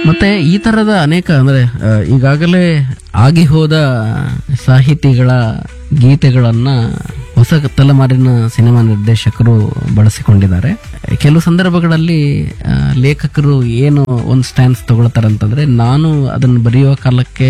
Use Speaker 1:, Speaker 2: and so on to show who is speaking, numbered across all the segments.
Speaker 1: ಮತ್ತೆ ಈ ತರದ ಅನೇಕ ಅಂದ್ರೆ ಈಗಾಗಲೇ ಆಗಿ ಹೋದ ಸಾಹಿತಿಗಳ ಗೀತೆಗಳನ್ನ ಹೊಸ ತಲೆಮಾರಿನ ಸಿನಿಮಾ ನಿರ್ದೇಶಕರು ಬಳಸಿಕೊಂಡಿದ್ದಾರೆ. ಕೆಲವು ಸಂದರ್ಭಗಳಲ್ಲಿ ಲೇಖಕರು ಏನು ಒಂದು ಸ್ಟ್ಯಾನ್ಸ್ ತಗೊಳ್ತಾರೆ ಅಂತಂದ್ರೆ, ನಾನು ಅದನ್ನು ಬರೆಯುವ ಕಾಲಕ್ಕೆ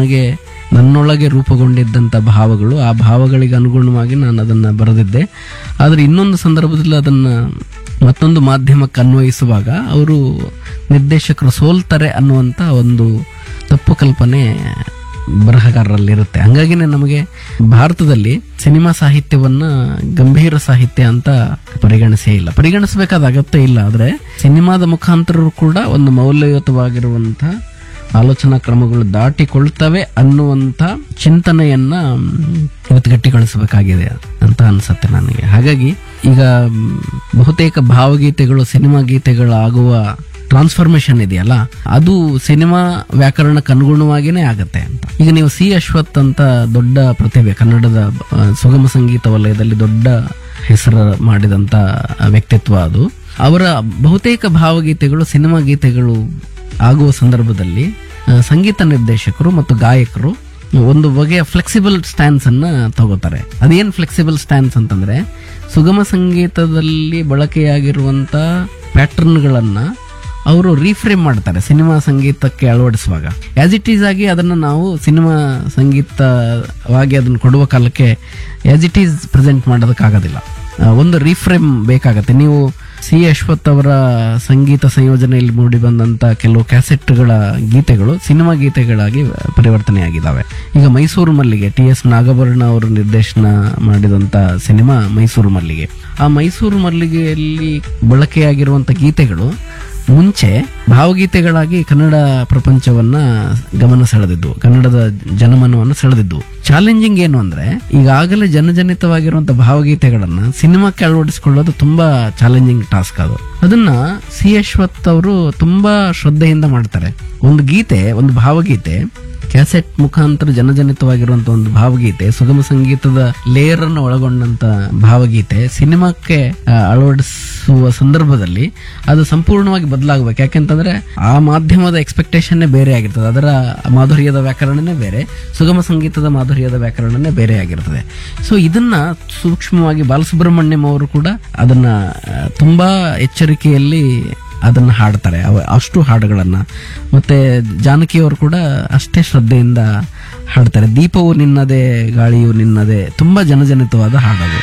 Speaker 1: ನನ್ನೊಳಗೆ ರೂಪುಗೊಂಡಿದ್ದಂಥ ಭಾವಗಳು, ಆ ಭಾವಗಳಿಗೆ ಅನುಗುಣವಾಗಿ ನಾನು ಅದನ್ನ ಬರೆದಿದ್ದೆ. ಆದರೆ ಇನ್ನೊಂದು ಸಂದರ್ಭದಲ್ಲಿ ಅದನ್ನ ಮತ್ತೊಂದು ಮಾಧ್ಯಮಕ್ಕೆ ಅನ್ವಯಿಸುವಾಗ ಅವರು ನಿರ್ದೇಶಕರು ಸೋಲ್ತಾರೆ ಅನ್ನುವಂಥ ಒಂದು ತಪ್ಪು ಕಲ್ಪನೆ ಬರಹಗಾರರಲ್ಲಿರುತ್ತೆ. ಹಂಗಾಗಿನೇ ನಮಗೆ ಭಾರತದಲ್ಲಿ ಸಿನಿಮಾ ಸಾಹಿತ್ಯವನ್ನ ಗಂಭೀರ ಸಾಹಿತ್ಯ ಅಂತ ಪರಿಗಣಿಸಬೇಕಾದ ಅಗತ್ಯ ಇಲ್ಲ. ಆದ್ರೆ ಸಿನಿಮಾದ ಮುಖಾಂತರ ಕೂಡ ಒಂದು ಮೌಲ್ಯಯುತವಾಗಿರುವಂತ ಆಲೋಚನಾ ಕ್ರಮಗಳು ದಾಟಿಕೊಳ್ತವೆ ಅನ್ನುವಂತ ಚಿಂತನೆಯನ್ನ ಇವತ್ತು ಗಟ್ಟಿಗೊಳಿಸಬೇಕಾಗಿದೆ ಅಂತ ಅನ್ಸುತ್ತೆ ನನಗೆ. ಹಾಗಾಗಿ ಈಗ ಬಹುತೇಕ ಭಾವಗೀತೆಗಳು ಸಿನಿಮಾ ಗೀತೆಗಳಾಗುವ ಟ್ರಾನ್ಸ್ಫಾರ್ಮೇಶನ್ ಇದೆಯಲ್ಲ, ಅದು ಸಿನಿಮಾ ವ್ಯಾಕರಣಕ್ಕೆ ಅನುಗುಣವಾಗಿನೇ ಆಗತ್ತೆ ಅಂತ. ಈಗ ನೀವು ಸಿ ಅಶ್ವಥ್ ಅಂತ ದೊಡ್ಡ ಪ್ರತಿಭೆ, ಕನ್ನಡದ ಸುಗಮ ಸಂಗೀತ ವಲಯದಲ್ಲಿ ದೊಡ್ಡ ಹೆಸರು ಮಾಡಿದಂತ ವ್ಯಕ್ತಿತ್ವ ಅದು. ಅವರ ಬಹುತೇಕ ಭಾವಗೀತೆಗಳು ಸಿನಿಮಾ ಗೀತೆಗಳು ಆಗುವ ಸಂದರ್ಭದಲ್ಲಿ ಸಂಗೀತ ನಿರ್ದೇಶಕರು ಮತ್ತು ಗಾಯಕರು ಒಂದು ಬಗೆಯ ಫ್ಲೆಕ್ಸಿಬಲ್ ಸ್ಟ್ಯಾನ್ಸ್ ಅನ್ನ ತಗೋತಾರೆ. ಅದೇನ್ ಫ್ಲೆಕ್ಸಿಬಲ್ ಸ್ಟ್ಯಾನ್ಸ್ ಅಂತಂದ್ರೆ, ಸುಗಮ ಸಂಗೀತದಲ್ಲಿ ಬಳಕೆಯಾಗಿರುವಂತ ಪ್ಯಾಟರ್ನ್ಗಳನ್ನ ಅವರು ರೀಫ್ರೇಮ್ ಮಾಡ್ತಾರೆ ಸಿನಿಮಾ ಸಂಗೀತಕ್ಕೆ ಅಳವಡಿಸುವಾಗ. ಆಸ್ ಇಟ್ ಈಸ್ ಆಗಿ ಅದನ್ನ ನಾವು ಸಿನಿಮಾ ಸಂಗೀತವಾಗಿ ಅದನ್ನು ಕೊಡುವ ಕಾಲಕ್ಕೆ ಆಸ್ ಇಟ್ ಈಸ್ ಪ್ರೆಸೆಂಟ್ ಮಾಡೋದಕ್ಕಾಗೋದಿಲ್ಲ. ಒಂದು ರೀಫ್ರೇಮ್ ಬೇಕಾಗತ್ತೆ. ನೀವು ಸಿ ಅಶ್ವಥ್ ಅವರ ಸಂಗೀತ ಸಂಯೋಜನೆಯಲ್ಲಿ ಮೂಡಿ ಬಂದಂತ ಕೆಲವು ಕ್ಯಾಸೆಟ್ಗಳ ಗೀತೆಗಳು ಸಿನಿಮಾ ಗೀತೆಗಳಾಗಿ ಪರಿವರ್ತನೆಯಾಗಿದ್ದಾವೆ. ಈಗ ಮೈಸೂರು ಮಲ್ಲಿಗೆ, ಟಿ.ಎಸ್. ನಾಗಭರಣ ಅವರು ನಿರ್ದೇಶನ ಮಾಡಿದಂತ ಸಿನಿಮಾ ಮೈಸೂರು ಮಲ್ಲಿಗೆ. ಆ ಮೈಸೂರು ಮಲ್ಲಿಗೆಯಲ್ಲಿ ಬಳಕೆಯಾಗಿರುವಂತ ಗೀತೆಗಳು ಮುಂಚೆ ಭಾವಗೀತೆಗಳಾಗಿ ಕನ್ನಡ ಪ್ರಪಂಚವನ್ನ ಗಮನ ಸೆಳೆದಿದ್ದು, ಕನ್ನಡದ ಜನಮನವನ್ನು ಸೆಳೆದಿದ್ದು. ಚಾಲೆಂಜಿಂಗ್ ಏನು ಅಂದ್ರೆ, ಈಗಾಗಲೇ ಜನಜನಿತವಾಗಿರುವಂತಹ ಭಾವಗೀತೆಗಳನ್ನ ಸಿನಿಮಾಕ್ಕೆ ಅಳವಡಿಸಿಕೊಳ್ಳೋದು ತುಂಬಾ ಚಾಲೆಂಜಿಂಗ್ ಟಾಸ್ಕ್. ಅದನ್ನ ಸಿ ಅಶ್ವಥ್ ಅವರು ತುಂಬಾ ಶ್ರದ್ಧೆಯಿಂದ ಮಾಡ್ತಾರೆ. ಒಂದು ಗೀತೆ, ಒಂದು ಭಾವಗೀತೆ ಕ್ಯಾಸೆಟ್ ಮುಖಾಂತರ ಜನಜನಿತವಾಗಿರುವಂತಹ ಒಂದು ಭಾವಗೀತೆ, ಸುಗಮ ಸಂಗೀತದ ಲೇಯರ್ ಅನ್ನು ಒಳಗೊಂಡಂತ ಭಾವಗೀತೆ ಸಿನಿಮಾಕ್ಕೆ ಅಳವಡಿಸುವ ಸಂದರ್ಭದಲ್ಲಿ ಅದು ಸಂಪೂರ್ಣವಾಗಿ ಬದಲಾಗಬೇಕು. ಯಾಕೆಂತಂದ್ರೆ ಆ ಮಾಧ್ಯಮದ ಎಕ್ಸ್ಪೆಕ್ಟೇಷನ್ನೇ ಬೇರೆ ಆಗಿರ್ತದೆ, ಅದರ ಮಾಧುರ್ಯದ ವ್ಯಾಕರಣನೇ ಬೇರೆ, ಸುಗಮ ಸಂಗೀತದ ಮಾಧುರ್ಯದ ವ್ಯಾಕರಣನೇ ಬೇರೆ ಆಗಿರ್ತದೆ. ಸೊ ಇದನ್ನ ಸೂಕ್ಷ್ಮವಾಗಿ ಬಾಲಸುಬ್ರಹ್ಮಣ್ಯಂ ಅವರು ಕೂಡ ಅದನ್ನ ತುಂಬಾ ಎಚ್ಚರಿಕೆಯಲ್ಲಿ ಅದನ್ನ ಹಾಡ್ತಾರೆ, ಅಷ್ಟು ಹಾಡುಗಳನ್ನ. ಮತ್ತೆ ಜಾನಕಿಯವರು ಕೂಡ ಅಷ್ಟೇ ಶ್ರದ್ಧೆಯಿಂದ ಹಾಡ್ತಾರೆ. ದೀಪವು ನಿನ್ನದೇ, ಗಾಳಿಯು ನಿನ್ನದೇ, ತುಂಬಾ ಜನಜನಿತವಾದ ಹಾಡದು.